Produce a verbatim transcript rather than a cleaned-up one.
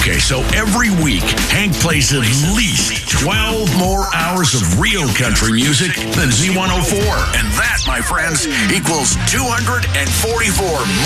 Okay, so every week, Hank plays at least twelve more hours of real country music than Z one oh four. And that, my friends, equals two hundred forty-four